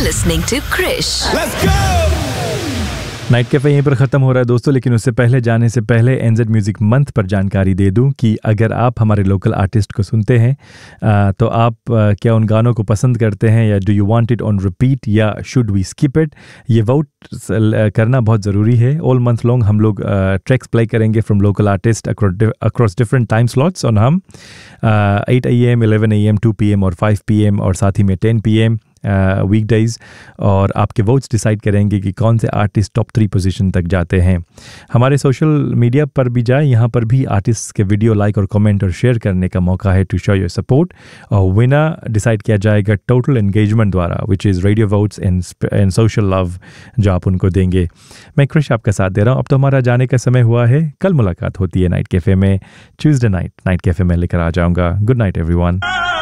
listening to Krish. Let's go! Night cafe यहीं पर ख़त्म हो रहा है दोस्तों, लेकिन उससे पहले जाने से पहले एनजेड म्यूज़िक मंथ पर जानकारी दे दूं कि अगर आप हमारे लोकल आर्टिस्ट को सुनते हैं तो आप क्या उन गानों को पसंद करते हैं या do you want it on repeat या शुड वी स्किप इट, ये वोट करना बहुत ज़रूरी है। ऑल मंथ लॉन्ग हम लोग ट्रैक्स प्ले करेंगे from local artist across different time slots और हम 8 AM, 11 AM, 2 PM और 5 PM और साथ ही में 10 PM वीकडेज, और आपके वोट्स डिसाइड करेंगे कि कौन से आर्टिस्ट टॉप 3 पोजीशन तक जाते हैं। हमारे सोशल मीडिया पर भी जाए, यहाँ पर भी आर्टिस्ट के वीडियो लाइक और कमेंट और शेयर करने का मौका है टू शो योर सपोर्ट, और विनर डिसाइड किया जाएगा टोटल एंगेजमेंट द्वारा, which is radio votes and social love जो आप उनको देंगे। मैं क्रिश आपका साथ दे रहा हूँ। अब तो हमारा जाने का समय हुआ है, कल मुलाकात होती है नाइट कैफ़े में, ट्यूसडे नाइट कैफ़े में लेकर आ जाऊँगा। Good night everyone.